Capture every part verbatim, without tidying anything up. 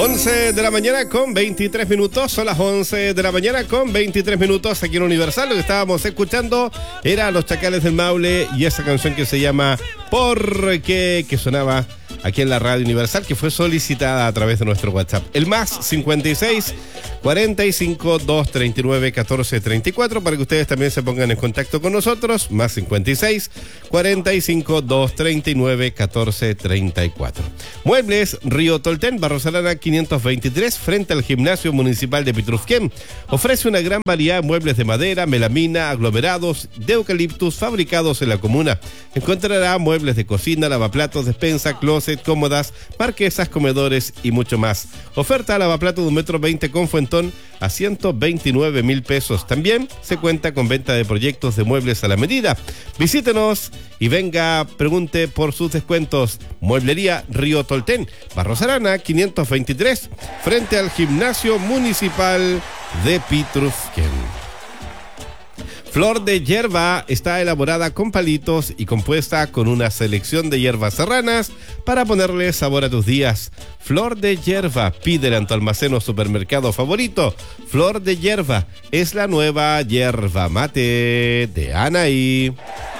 once de la mañana con veintitrés minutos, son las once de la mañana con veintitrés minutos aquí en Universal. Lo que estábamos escuchando era Los Chacales del Maule y esa canción que se llama ¿Por qué? Que sonaba aquí en la radio Universal, que fue solicitada a través de nuestro WhatsApp. El más cincuenta y seis, cuarenta y cinco, doscientos treinta y nueve, catorce treinta y cuatro para que ustedes también se pongan en contacto con nosotros. Más cincuenta y seis, cuarenta y cinco, doscientos treinta y nueve, catorce treinta y cuatro. Muebles Río Tolten, Barros Arana quinientos veintitrés, frente al Gimnasio Municipal de Pitrufquén. Ofrece una gran variedad de muebles de madera, melamina, aglomerados, de eucaliptus fabricados en la comuna. Encontrará muebles de cocina, lavaplatos, despensa, closet, cómodas, marquesas, comedores y mucho más. Oferta lavaplato de un metro veinte con fuentón a ciento veintinueve mil pesos. También se cuenta con venta de proyectos de muebles a la medida. Visítenos y venga, pregunte por sus descuentos. Mueblería Río Tolten, Barros Arana quinientos veintitrés, frente al Gimnasio Municipal de Pitrufquén. Flor de Hierba está elaborada con palitos y compuesta con una selección de hierbas serranas para ponerle sabor a tus días. Flor de Hierba, pídela en tu almacén o supermercado favorito. Flor de Hierba es la nueva yerba mate de Anaí.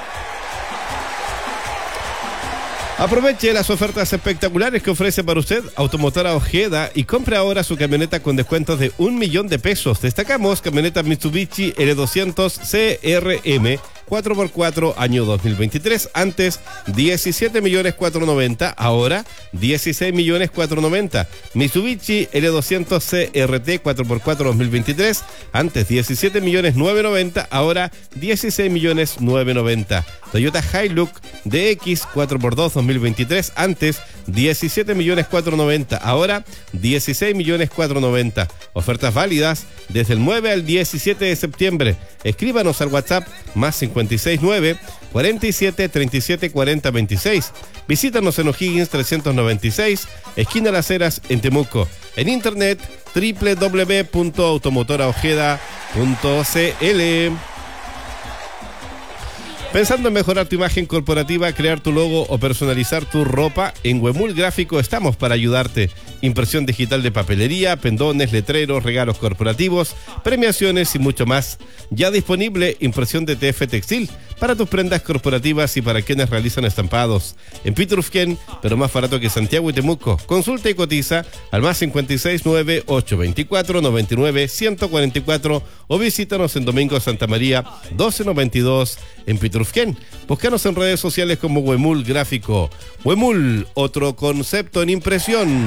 Aproveche las ofertas espectaculares que ofrece para usted Automotora Ojeda y compre ahora su camioneta con descuentos de un millón de pesos. Destacamos camioneta Mitsubishi L doscientos C R M cuatro por cuatro año dos mil veintitrés, antes diecisiete millones cuatrocientos noventa, ahora dieciséis millones cuatrocientos noventa. Mitsubishi L doscientos C R T cuatro por cuatro dos mil veintitrés, antes diecisiete millones novecientos noventa, ahora dieciséis millones novecientos noventa. Toyota Hilux D X cuatro por dos dos mil veintitrés, antes diecisiete millones cuatrocientos noventa, ahora dieciséis millones cuatrocientos noventa. Ofertas válidas desde el nueve al diecisiete de septiembre. Escríbanos al WhatsApp más cincuenta y seis nueve, cuarenta y siete, treinta y siete, cuarenta, veintiséis. Visítanos en O'Higgins trescientos noventa y seis, esquina Las Heras, en Temuco. En internet doble u doble u doble u punto automotora ojeda punto c l. Pensando en mejorar tu imagen corporativa, crear tu logo o personalizar tu ropa, en Huemul Gráfico estamos para ayudarte. Impresión digital de papelería, pendones, letreros, regalos corporativos, premiaciones y mucho más. Ya disponible impresión de T F Textil para tus prendas corporativas y para quienes realizan estampados. En Pitrufquén, pero más barato que Santiago y Temuco. Consulta y cotiza al más cincuenta y seis nueve, ochocientos veinticuatro, noventa y nueve, ciento cuarenta y cuatro o visítanos en Domingo Santa María doce noventa y dos en Pitrufquén. Búscanos en redes sociales como Huemul Gráfico. Huemul, otro concepto en impresión.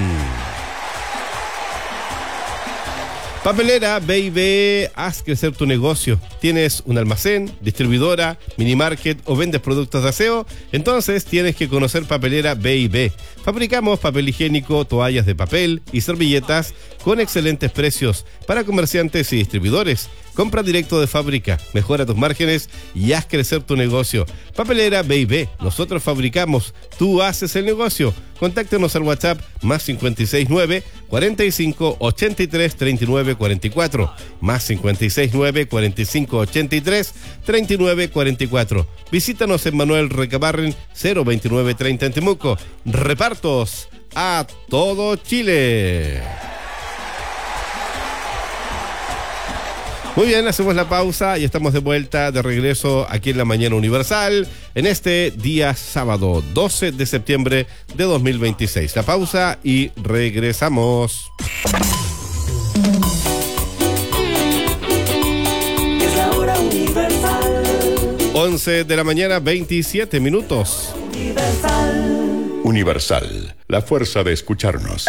Papelera B y B, haz crecer tu negocio. ¿Tienes un almacén, distribuidora, mini market o vendes productos de aseo? Entonces tienes que conocer Papelera B y B. Fabricamos papel higiénico, toallas de papel y servilletas con excelentes precios para comerciantes y distribuidores. Compra directo de fábrica, mejora tus márgenes y haz crecer tu negocio. Papelera B y B, nosotros fabricamos, tú haces el negocio. Contáctenos al WhatsApp más cincuenta y seis nueve, cuarenta y cinco, ochenta y tres, treinta y nueve, cuarenta y cuatro, más cincuenta y seis nueve, cuarenta y cinco, ochenta y tres, treinta y nueve, cuarenta y cuatro. Visítanos en Manuel Recabarren cero veintinueve treinta en Temuco. Repartos a todo Chile. Muy bien, hacemos la pausa y estamos de vuelta, de regreso aquí en la Mañana Universal, en este día sábado doce de septiembre de dos mil veintiséis. La pausa y regresamos. Es la hora universal. once de la mañana, veintisiete minutos. Universal. Universal, la fuerza de escucharnos.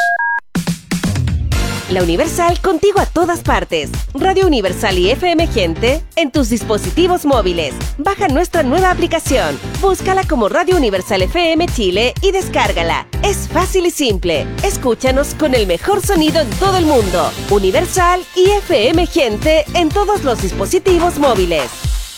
La Universal contigo a todas partes. Radio Universal y F M Gente en tus dispositivos móviles. Baja nuestra nueva aplicación. Búscala como Radio Universal F M Chile y descárgala. Es fácil y simple. Escúchanos con el mejor sonido en todo el mundo. Universal y F M Gente en todos los dispositivos móviles.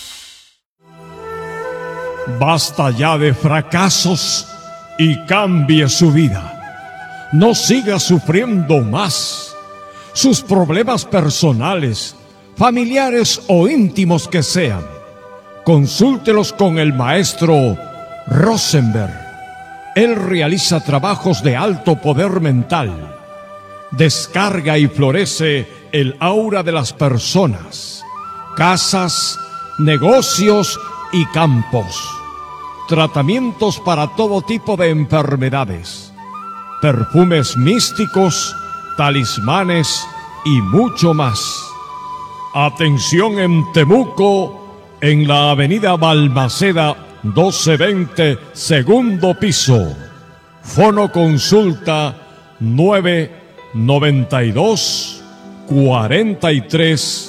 Basta ya de fracasos y cambie su vida. No siga sufriendo más. Sus problemas personales, familiares o íntimos que sean, consúltelos con el maestro Rosenberg. Él realiza trabajos de alto poder mental, descarga y florece el aura de las personas, casas, negocios y campos. Tratamientos para todo tipo de enfermedades, perfumes místicos, talismanes y mucho más. Atención en Temuco, en la avenida Balmaceda doce veinte, segundo piso. Fono consulta nueve noventa y dos cuarenta y tres